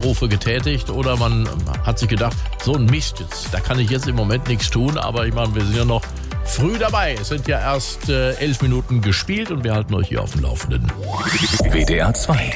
Aufrufe getätigt oder man hat sich gedacht, so ein Mist jetzt, da kann ich jetzt im Moment nichts tun, aber ich meine, wir sind ja noch früh dabei. Es sind ja erst 11 Minuten gespielt und wir halten euch hier auf dem Laufenden. WDR 2.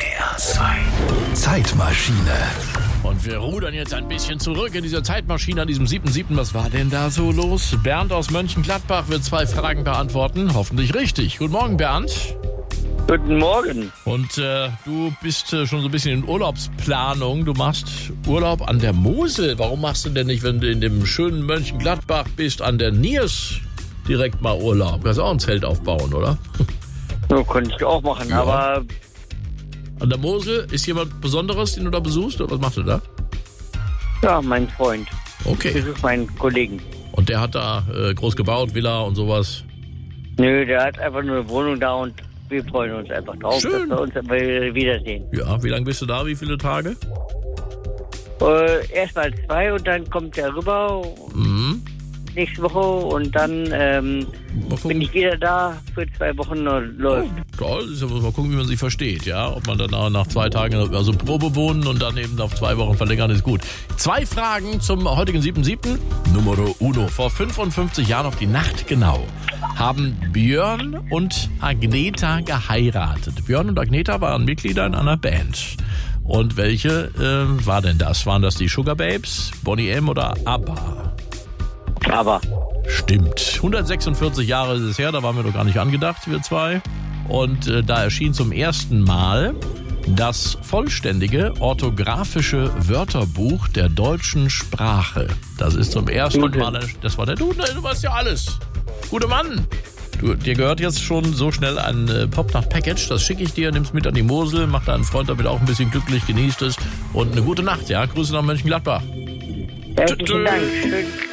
Zeitmaschine. Und wir rudern jetzt ein bisschen zurück in dieser Zeitmaschine an diesem 7.7. Was war denn da so los? Bernd aus Mönchengladbach wird 2 Fragen beantworten. Hoffentlich richtig. Guten Morgen, Bernd. Guten Morgen. Und du bist schon so ein bisschen in Urlaubsplanung. Du machst Urlaub an der Mosel. Warum machst du denn nicht, wenn du in dem schönen Mönchengladbach bist, an der Niers direkt mal Urlaub? Du kannst auch ein Zelt aufbauen, oder? So könnte ich auch machen, Ja. aber An der Mosel ist jemand Besonderes, den du da besuchst? Oder was machst du da? ja, mein Freund. Okay. Das ist mein Kollegen. Und der hat da groß gebaut, Villa und sowas. Nö, der hat einfach nur eine Wohnung da und wir freuen uns einfach drauf, Schön. dass wir uns wiedersehen. Ja, wie lange bist du da? Wie viele Tage? Erstmal 2 und dann kommt er rüber nächste Woche und dann Mal gucken. bin ich wieder da für 2 Wochen und läuft. Toll, ist ja, muss mal gucken, wie man sich versteht, ja. Ob man dann nach 2 Tagen, also Probe wohnen und dann eben auf 2 Wochen verlängern, ist gut. 2 Fragen zum heutigen 7.7. Numero uno. Vor 55 Jahren auf die Nacht genau haben Björn und Agneta geheiratet. Björn und Agneta waren Mitglieder in einer Band. Und welche war denn das? Waren das die Sugar Babes, Boney M. oder ABBA? Aber Stimmt. 146 Jahre ist es her, da waren wir doch gar nicht angedacht, wir 2. Und da erschien zum ersten Mal das vollständige orthografische Wörterbuch der deutschen Sprache. Das ist zum ersten Mal, das war der du weißt ja alles. Guter Mann. Dir gehört jetzt schon so schnell ein Popnacht-Package, das schicke ich dir, nimm's mit an die Mosel, mach deinen Freund damit auch ein bisschen glücklich, genießt es und eine gute Nacht, ja. Grüße nach Mönchengladbach. herzlichen Dank. Schön.